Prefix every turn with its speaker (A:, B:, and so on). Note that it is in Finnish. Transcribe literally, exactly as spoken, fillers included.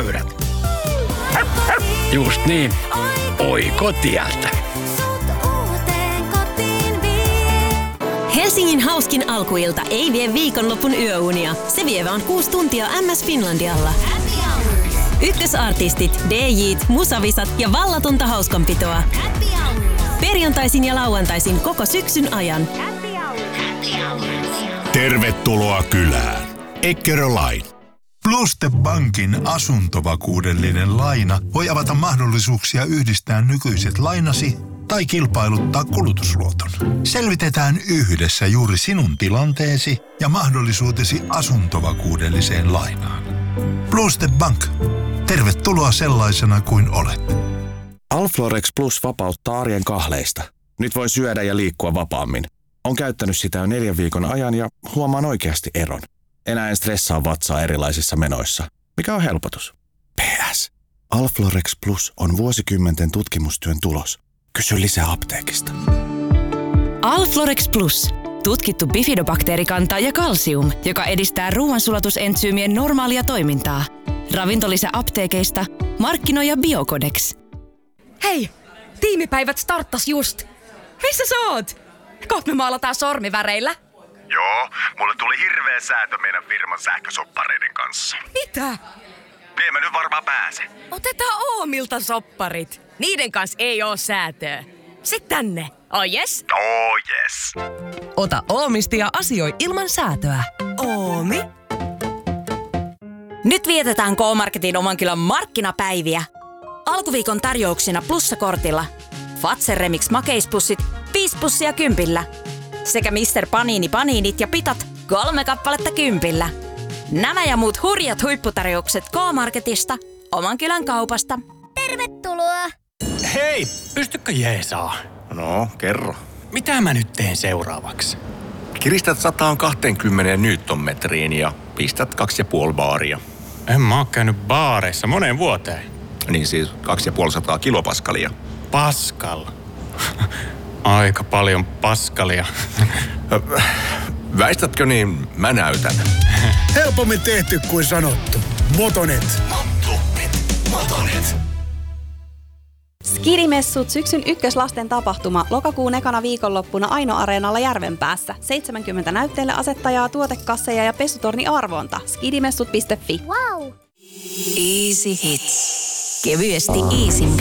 A: pöydät. Just niin. Oi kotiältä.
B: Helsingin hauskin alkuilta ei vie viikonlopun yöunia. Se vie vaan kuusi tuntia M S Finlandialla. Ykkösartistit, D J:t, musavisat ja vallatonta hauskanpitoa. Perjantaisin ja lauantaisin koko syksyn ajan.
C: Tervetuloa kylään. Eckerö-Line.
D: Pluste Bankin asuntovakuudellinen laina voi avata mahdollisuuksia yhdistää nykyiset lainasi tai kilpailuttaa kulutusluoton. Selvitetään yhdessä juuri sinun tilanteesi ja mahdollisuutesi asuntovakuudelliseen lainaan. Pluste Bank. Tervetuloa sellaisena kuin olet.
E: Alflorex Plus vapauttaa arjen kahleista. Nyt voi syödä ja liikkua vapaammin. On käyttänyt sitä jo neljän viikon ajan ja huomaan oikeasti eron. Enää en stressaa vatsaa erilaisissa menoissa. Mikä on helpotus? P S. Alflorex Plus on vuosikymmenten tutkimustyön tulos. Kysy lisää apteekista.
F: Alflorex Plus. Tutkittu bifidobakteerikanta ja kalsium, joka edistää ruoansulatusentsyymien normaalia toimintaa. Ravintolisä apteekeista. Markkinoija Biocodex.
G: Hei! Tiimipäivät starttas just. Missä sä oot? Kohta me maalataan sormiväreillä.
H: Joo, mulle tuli hirveä säätö meidän firman sähkösoppareiden kanssa.
G: Mitä?
H: En mä nyt varmaan pääse.
G: Otetaan Oomilta sopparit. Niiden kanssa ei oo säätöä. Sitten tänne. Oh yes?
H: Oh yes.
I: Ota Oomista ja asioi ilman säätöä.
G: Oomi.
J: Nyt vietetään K-Marketin Omankylän markkinapäiviä. Alkuviikon tarjouksina plussakortilla. Fazer Remix makeispussit viisi pussia kympillä. Sekä mister Panini Paniinit ja pitat kolme kappaletta kympillä. Nämä ja muut hurjat huipputarjoukset K-Marketista, Omankylän kaupasta.
K: Tervetuloa!
A: Hei, pystykö jeesaa?
H: No, kerro.
A: Mitä mä nyt teen seuraavaksi?
H: Kiristät sata kaksikymmentä newtonmetriin ja pistät kaksi ja puoli baaria.
A: En mä oo käynyt baareissa moneen vuoteen.
H: Niin siis kaksi ja puoli sataa kilopaskalia.
A: Paskal. Aika paljon paskalia.
H: Väistätkö niin, mä näytän.
L: Helpommin tehty kuin sanottu. Motonet.
H: Motonet. Motonet.
M: Skidimessut syksyn ykköslasten tapahtuma lokakuun ekana viikonloppuna Aino-areenalla Järvenpäässä. seitsemänkymmentä näytteille asettajaa, tuotekasseja ja pesutorni arvonta. skidimessut piste fi.
K: Wow!
F: Easy Hits. Kevyesti easympi.